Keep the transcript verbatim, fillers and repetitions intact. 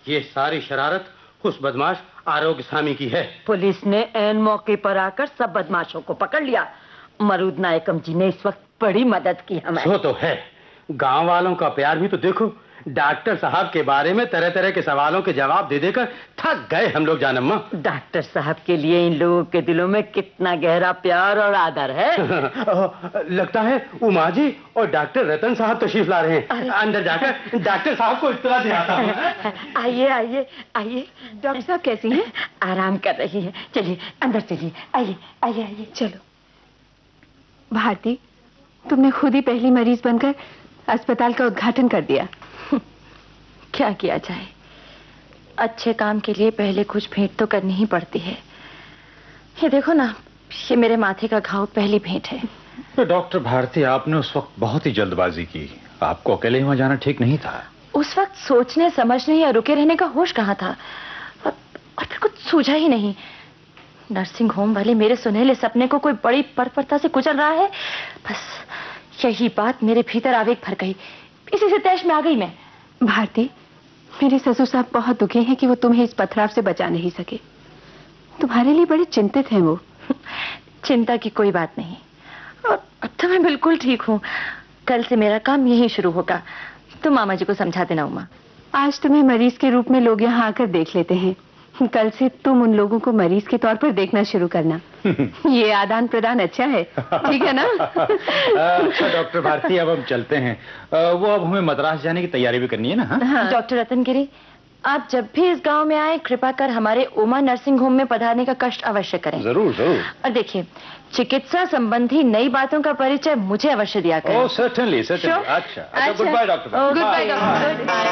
ये सारी शरारत उस बदमाश आरोग्य स्वामी की है। पुलिस ने ऐन मौके पर आकर सब बदमाशों को पकड़ लिया। मरूद नायकम जी ने इस वक्त बड़ी मदद की हमें। सो तो है, गांव वालों का प्यार भी तो देखो। डॉक्टर साहब के बारे में तरह तरह के सवालों के जवाब दे देकर थक गए हम लोग जानम्मा। डॉक्टर साहब के लिए इन लोगों के दिलों में कितना गहरा प्यार और आदर है। लगता है उमा जी और डॉक्टर रतन साहब तशरीफ ला रहे हैं। अंदर जाकर डॉक्टर साहब को इत्तला दिलाता हूं। आइए आइए आइए। डॉक्टर साहब कैसी हैं? आराम कर रही है। चलिए अंदर चलिए। आइए आइए आइए। चलो। भारती, तुमने खुद ही पहली मरीज बनकर अस्पताल का उद्घाटन कर दिया। क्या किया जाए, अच्छे काम के लिए पहले कुछ भेंट तो करनी ही पड़ती है। ये देखो ना, ये मेरे माथे का घाव पहली भेंट है। तो डॉक्टर भारती, आपने उस वक्त बहुत ही जल्दबाजी की। आपको अकेले वहां जाना ठीक नहीं था। उस वक्त सोचने समझने या रुके रहने का होश कहाँ था, और, और फिर कुछ सूझा ही नहीं। नर्सिंग होम वाले मेरे सुनहले सपने को कोई बड़ी बर्बरता से कुचल रहा है। बस यही बात मेरे भीतर आवेग भर गई। इसी से तैश में आ गई मैं। भारती, मेरे ससुर साहब बहुत दुखी हैं कि वो तुम्हें इस पथराव से बचा नहीं सके। तुम्हारे लिए बड़े चिंतित हैं वो। चिंता की कोई बात नहीं, और अब तो मैं बिल्कुल ठीक हूँ। कल से मेरा काम यही शुरू होगा। तुम मामा जी को समझा देना उमा। आज तुम्हें मरीज के रूप में लोग यहाँ आकर देख लेते हैं, कल से तुम उन लोगों को मरीज के तौर पर देखना शुरू करना। ये आदान प्रदान अच्छा है, ठीक है ना? अच्छा डॉक्टर भारती, अब हम चलते हैं। वो अब हमें मद्रास जाने की तैयारी भी करनी है ना? हाँ। डॉक्टर रतनगिरी, आप जब भी इस गांव में आए कृपा कर हमारे उमा नर्सिंग होम में पधारने का कष्ट अवश्य करें। जरूर जरूर। और देखिए, चिकित्सा संबंधी नई बातों का परिचय मुझे अवश्य दिया करें। ओह सर्टेनली सर्टेनली। अच्छा अच्छा, good by doctor. Good by doctor.